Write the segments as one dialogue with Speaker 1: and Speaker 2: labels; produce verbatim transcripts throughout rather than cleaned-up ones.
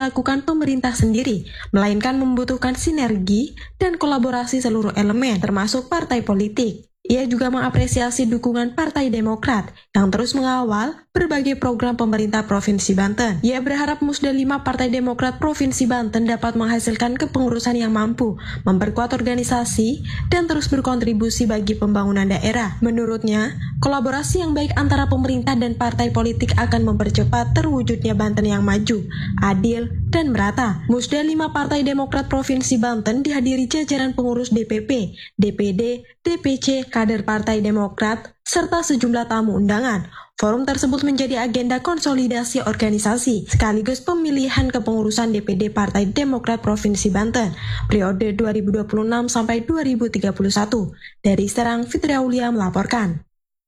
Speaker 1: dilakukan pemerintah sendiri, melainkan membutuhkan sinergi dan kolaborasi seluruh elemen, termasuk partai politik. Ia juga mengapresiasi dukungan Partai Demokrat yang terus mengawal berbagai program pemerintah Provinsi Banten. Ia berharap Musda lima Partai Demokrat Provinsi Banten dapat menghasilkan kepengurusan yang mampu, memperkuat organisasi, dan terus berkontribusi bagi pembangunan daerah. Menurutnya, kolaborasi yang baik antara pemerintah dan partai politik akan mempercepat terwujudnya Banten yang maju, adil, dan merata. Musda lima Partai Demokrat Provinsi Banten dihadiri jajaran pengurus D P P, D P D, D P C, kader Partai Demokrat, serta sejumlah tamu undangan. Forum tersebut menjadi agenda konsolidasi organisasi, sekaligus pemilihan kepengurusan D P D Partai Demokrat Provinsi Banten, periode dua ribu dua puluh enam sampai dua ribu tiga puluh satu. Dari Serang, Fitri Aulia melaporkan.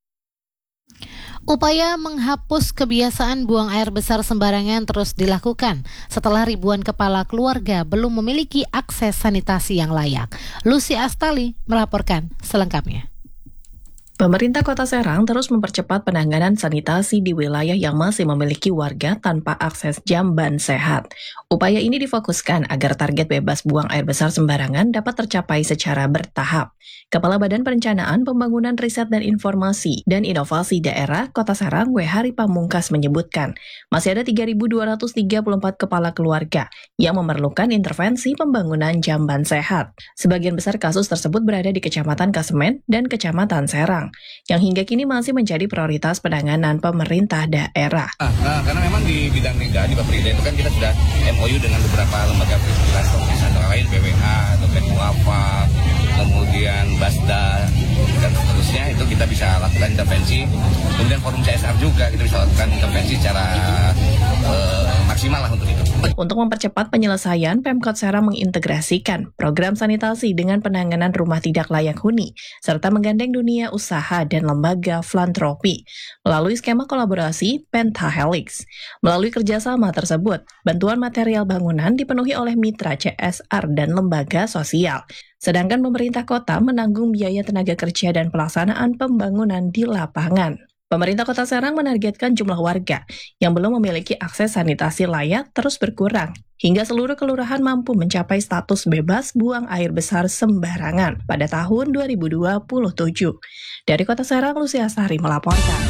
Speaker 2: Upaya menghapus kebiasaan buang air besar sembarangan terus dilakukan setelah ribuan kepala keluarga belum memiliki akses sanitasi yang layak. Lucy Astali melaporkan selengkapnya.
Speaker 3: Pemerintah Kota Serang terus mempercepat penanganan sanitasi di wilayah yang masih memiliki warga tanpa akses jamban sehat. Upaya ini difokuskan agar target bebas buang air besar sembarangan dapat tercapai secara bertahap. Kepala Badan Perencanaan Pembangunan Riset dan Informasi dan Inovasi Daerah Kota Serang, W. Hari Pamungkas menyebutkan, masih ada tiga ribu dua ratus tiga puluh empat kepala keluarga yang memerlukan intervensi pembangunan jamban sehat. Sebagian besar kasus tersebut berada di Kecamatan Kasemen dan Kecamatan Serang, yang hingga kini masih menjadi prioritas penanganan pemerintah daerah.
Speaker 4: Nah, karena memang di bidang negara di Baperida itu kan kita sudah M O U dengan beberapa lembaga privasi, antara lain B W A, atau Penwafa, kemudian Basda, dan seterusnya itu kita bisa lakukan intervensi. Kemudian forum C S R juga kita bisa lakukan intervensi secara uh, maksimal lah untuk itu.
Speaker 3: Untuk mempercepat penyelesaian, Pemkot Serang mengintegrasikan program sanitasi dengan penanganan rumah tidak layak huni, serta menggandeng dunia usaha dan lembaga filantropi melalui skema kolaborasi Pentahelix. Melalui kerjasama tersebut, bantuan material bangunan dipenuhi oleh mitra C S R dan lembaga sosial. Sedangkan pemerintah kota menanggung biaya tenaga kerja dan pelaksanaan pembangunan di lapangan. Pemerintah Kota Serang menargetkan jumlah warga yang belum memiliki akses sanitasi layak terus berkurang, hingga seluruh kelurahan mampu mencapai status bebas buang air besar sembarangan pada tahun dua ribu dua puluh tujuh. Dari Kota Serang, Lucy Astari melaporkan.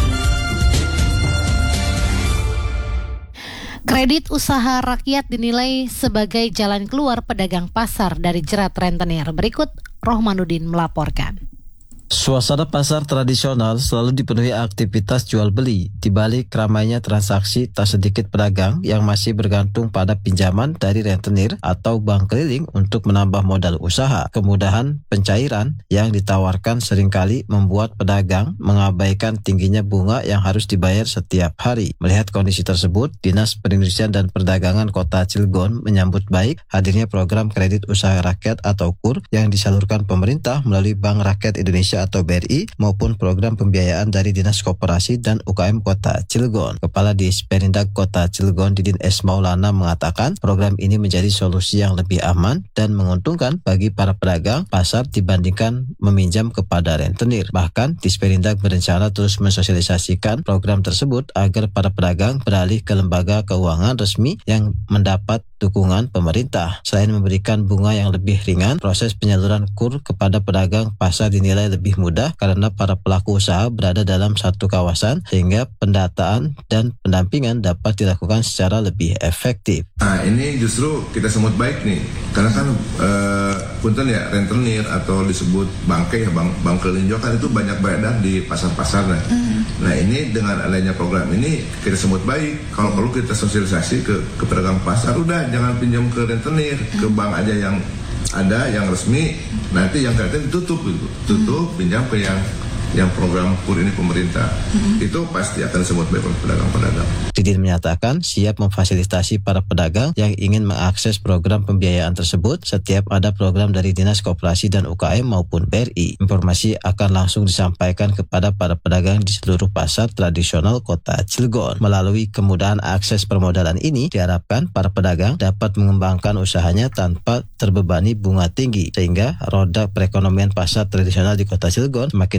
Speaker 2: Kredit usaha rakyat dinilai sebagai jalan keluar pedagang pasar dari jerat rentenir. Berikut Rohmanuddin melaporkan.
Speaker 5: Suasana pasar tradisional selalu dipenuhi aktivitas jual beli. Di balik ramainya transaksi, tak sedikit pedagang yang masih bergantung pada pinjaman dari rentenir atau bank keliling untuk menambah modal usaha. Kemudahan pencairan yang ditawarkan seringkali membuat pedagang mengabaikan tingginya bunga yang harus dibayar setiap hari. Melihat kondisi tersebut, Dinas Perindustrian dan Perdagangan Kota Cilegon menyambut baik hadirnya program kredit usaha rakyat atau K U R yang disalurkan pemerintah melalui Bank Rakyat Indonesia atau B R I maupun program pembiayaan dari Dinas Koperasi dan U K M Kota Cilegon. Kepala Disperindak Kota Cilegon Didin S. Maulana mengatakan program ini menjadi solusi yang lebih aman dan menguntungkan bagi para pedagang pasar dibandingkan meminjam kepada rentenir. Bahkan Disperindak berencana terus mensosialisasikan program tersebut agar para pedagang beralih ke lembaga keuangan resmi yang mendapat dukungan pemerintah. Selain memberikan bunga yang lebih ringan, proses penyaluran K U R kepada pedagang pasar dinilai lebih mudah karena para pelaku usaha berada dalam satu kawasan sehingga pendataan dan pendampingan dapat dilakukan secara lebih efektif.
Speaker 6: Nah, ini justru kita sebut baik nih, karena kan uh, punten ya rentenir atau disebut bangke ya bang bang keliling kan itu banyak beredar di pasar-pasar. Nah, mm. nah ini dengan adanya program ini kita sebut baik. Kalau perlu kita sosialisasi ke ke pedagang pasar, udah jangan pinjam ke rentenir, mm. ke bank aja yang ada yang resmi, nanti yang kreatif ditutup gitu. Tutup, pinjam ke yang yang program K U R ini pemerintah. Mm-hmm. Itu pasti akan disebut baik oleh pedagang-pedagang.
Speaker 5: Didin menyatakan siap memfasilitasi para pedagang yang ingin mengakses program pembiayaan tersebut setiap ada program dari Dinas Koperasi dan U K M maupun B R I. Informasi akan langsung disampaikan kepada para pedagang di seluruh pasar tradisional Kota Cilegon. Melalui kemudahan akses permodalan ini, diharapkan para pedagang dapat mengembangkan usahanya tanpa terbebani bunga tinggi, sehingga roda perekonomian pasar tradisional di Kota Cilegon semakin tumbuh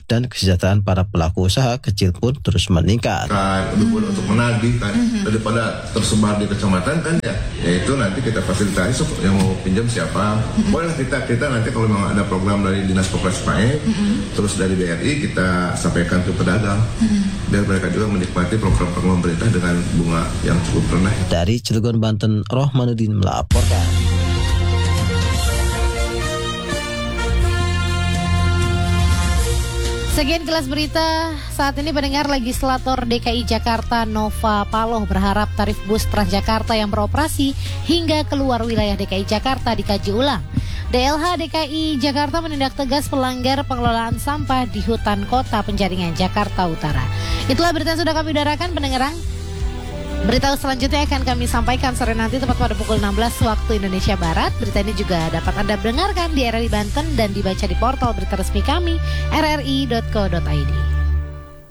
Speaker 5: dan kesejahteraan para pelaku usaha kecil pun terus meningkat.
Speaker 6: Kan, hmm. untuk menagih kan, hmm. daripada tersebar di kecamatan kan ya, yaitu nanti kita fasilitasi yang mau pinjam siapa. Hmm. Boleh kita kita nanti kalau memang ada program dari Dinas Koperasi P A E, hmm. terus dari B R I kita sampaikan ke pedagang, hmm. biar mereka juga menikmati program-program pemerintah dengan bunga yang cukup rendah.
Speaker 5: Dari Cilegon, Banten, Rohmanuddin melaporkan.
Speaker 2: Sekian kelas berita saat ini. Pendengar, legislator D K I Jakarta Nova Paloh berharap tarif bus Transjakarta yang beroperasi hingga keluar wilayah D K I Jakarta dikaji ulang. D L H D K I Jakarta menindak tegas pelanggar pengelolaan sampah di hutan kota Penjaringan, Jakarta Utara. Itulah berita yang sudah kami udarakan, pendengar. Berita selanjutnya akan kami sampaikan sore nanti tepat pada pukul enam belas waktu Indonesia Barat. Berita ini juga dapat Anda dengarkan di R R I Banten dan dibaca di portal berita resmi kami r r i dot co dot i d.